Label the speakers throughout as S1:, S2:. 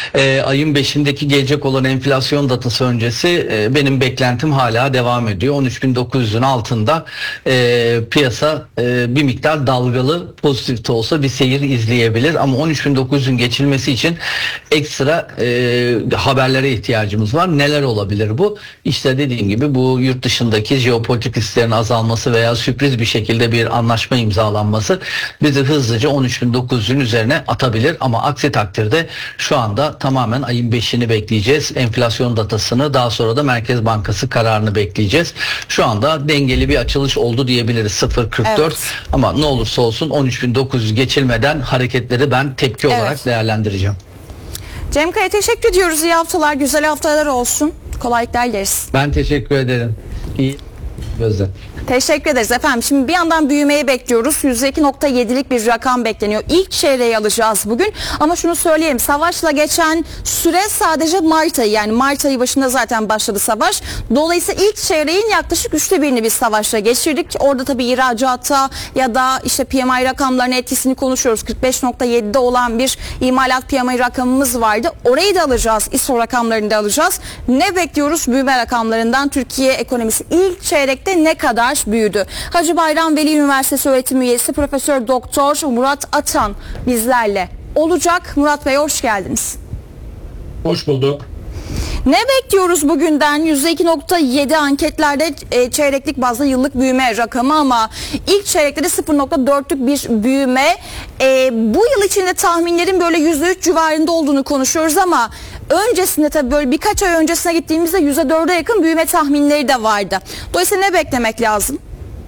S1: Ayın 5'indeki gelecek olan enflasyon datası öncesi benim beklentim hala devam ediyor. 13.900'ün altında piyasa bir miktar dalgalı, pozitif de olsa bir seyir izleyebilir. Ama 13.900'ün geçilmesi için ekstra haberlere ihtiyacımız var. Neler olabilir bu? İşte dediğim gibi bu yurt dışındaki jeopolitik risklerin azalması veya sürpriz bir şekilde bir anlaşma imzalanması bizi hızlıca 13.900'ün üzerine atabilir. Ama aksi takdirde şu anda tamamen ayın 5'ini bekleyeceğiz. Enflasyon datasını, daha sonra da Merkez Bankası kararını bekleyeceğiz. Şu anda dengeli bir açılış oldu diyebiliriz, 0.44. Evet. Ama ne olursa olsun 13.900 geçilmeden hareketleri ben tepki olarak değerlendireceğim.
S2: Cem Kaya, teşekkür ediyoruz. İyi haftalar, güzel haftalar olsun. Kolaylıklar dileriz.
S1: Ben teşekkür ederim. İyi gözler.
S2: Teşekkür ederiz efendim. Şimdi bir yandan büyümeyi bekliyoruz. %2.7'lik bir rakam bekleniyor. İlk çeyreği alacağız bugün. Ama şunu söyleyeyim. Savaşla geçen süre sadece Mart ayı. Yani Mart ayı başında zaten başladı savaş. Dolayısıyla ilk çeyreğin yaklaşık 1/3'ünü biz savaşla geçirdik. Orada tabii ihracata ya da işte PMI rakamlarının etkisini konuşuyoruz. 45.7'de olan bir imalat PMI rakamımız vardı. Orayı da alacağız. İSO rakamlarını da alacağız. Ne bekliyoruz büyüme rakamlarından? Türkiye ekonomisi ilk çeyrekte ne kadar büyüdü? Hacı Bayram Veli Üniversitesi öğretim üyesi Profesör Doktor Murat Atan bizlerle olacak. Murat Bey, hoş geldiniz.
S3: Hoş bulduk.
S2: Ne bekliyoruz bugünden? %2.7 anketlerde çeyreklik bazda yıllık büyüme rakamı ama ilk çeyrekte de 0.4'lük bir büyüme. Bu yıl içinde tahminlerin böyle %3 civarında olduğunu konuşuyoruz ama öncesinde tabii böyle birkaç ay öncesine gittiğimizde %4'e yakın büyüme tahminleri de vardı. Dolayısıyla ne beklemek lazım?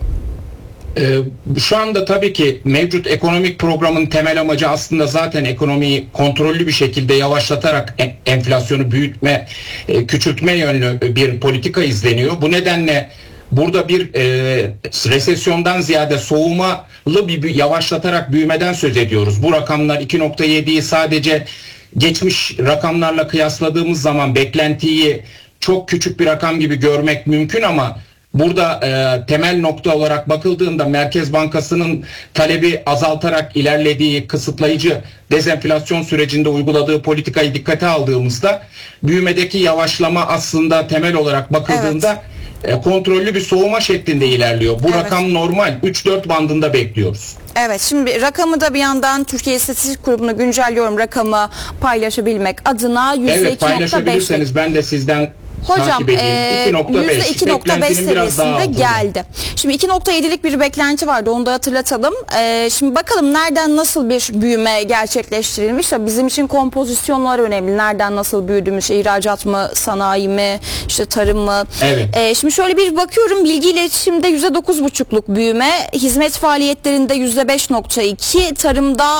S3: Şu anda tabii ki mevcut ekonomik programın temel amacı aslında zaten ekonomiyi kontrollü bir şekilde yavaşlatarak enflasyonu büyütme, küçültme yönlü bir politika izleniyor. Bu nedenle burada bir resesyondan ziyade soğumalı bir yavaşlatarak büyümeden söz ediyoruz. Bu rakamlar 2.7'yi sadece geçmiş rakamlarla kıyasladığımız zaman beklentiyi çok küçük bir rakam gibi görmek mümkün ama burada temel nokta olarak bakıldığında Merkez Bankası'nın talebi azaltarak ilerlediği kısıtlayıcı dezenflasyon sürecinde uyguladığı politikayı dikkate aldığımızda büyümedeki yavaşlama aslında temel olarak bakıldığında kontrollü bir soğuma şeklinde ilerliyor. Bu rakam normal. 3-4 bandında bekliyoruz.
S2: Evet, şimdi rakamı da bir yandan Türkiye İstatistik Kurumu'nu güncelliyorum, rakamı paylaşabilmek adına.
S3: Evet, paylaşabilirseniz ben de sizden
S2: hocam %2.5 seviyesinde geldi. Şimdi 2.7'lik bir beklenti vardı, onu da hatırlatalım. Şimdi bakalım nereden nasıl bir büyüme gerçekleştirilmiş. Bizim için kompozisyonlar önemli. Nereden nasıl büyüdüğümüz, ihracat mı, sanayi mi, işte tarım mı?
S3: Evet.
S2: Şimdi şöyle bir bakıyorum, bilgi iletişimde %9.5'luk büyüme, hizmet faaliyetlerinde %5.2, tarımda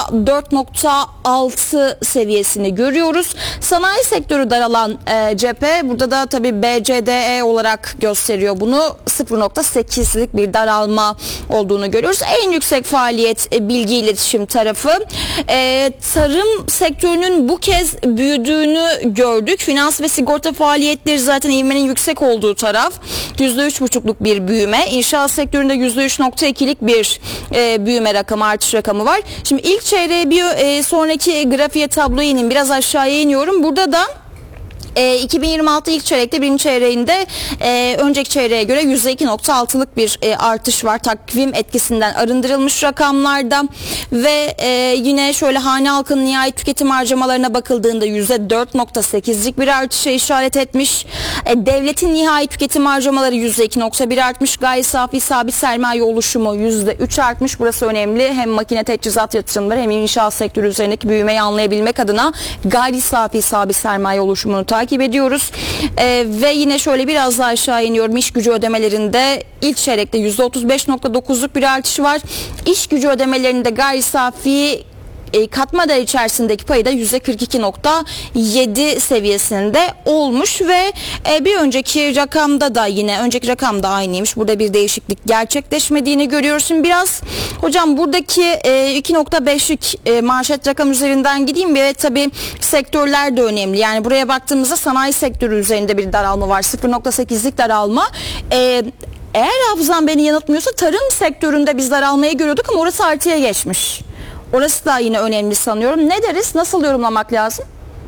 S2: 4.6 seviyesini görüyoruz. Sanayi sektörü daralan cephe, burada da tabii BCDE olarak gösteriyor bunu. 0.8'lik bir daralma olduğunu görüyoruz. En yüksek faaliyet bilgi iletişim tarafı. Tarım sektörünün bu kez büyüdüğünü gördük. Finans ve sigorta faaliyetleri zaten ivmenin yüksek olduğu taraf. %3.5'luk bir büyüme. İnşaat sektöründe %3.2'lik bir büyüme rakamı, artış rakamı var. Şimdi ilk çeyreğe bir sonraki grafiğe, tabloya inin. Biraz aşağıya iniyorum. Burada da 2026 ilk çeyrekte, birinci çeyreğinde önceki çeyreğe göre %2.6'lık bir artış var. Takvim etkisinden arındırılmış rakamlarda ve yine şöyle hane halkının nihai tüketim harcamalarına bakıldığında %4.8'lik bir artışa işaret etmiş. Devletin nihai tüketim harcamaları %2.1 artmış. Gayri safi sabit sermaye oluşumu %3 artmış. Burası önemli. Hem makine teçhizat yatırımları hem inşaat sektörü üzerindeki büyümeyi anlayabilmek adına gayri safi sabit sermaye oluşumunu takip ediyoruz. Ve yine şöyle biraz daha aşağı iniyorum. İş gücü ödemelerinde ilk çeyrekte %35.9'luk bir artış var. İş gücü ödemelerinde gayri safi katma değer içerisindeki payı da %42.7 seviyesinde olmuş ve bir önceki rakamda da yine önceki rakam da aynıymış. Burada bir değişiklik gerçekleşmediğini görüyoruz. Şimdi biraz hocam buradaki 2.5'lik manşet rakam üzerinden gideyim ve tabii sektörler de önemli. Yani buraya baktığımızda sanayi sektörü üzerinde bir daralma var. 0.8'lik daralma. Eğer hafızam beni yanıltmıyorsa tarım sektöründe biz daralmayı görüyorduk ama orası artıya geçmiş. Orası da yine önemli sanıyorum. Ne deriz? Nasıl yorumlamak lazım?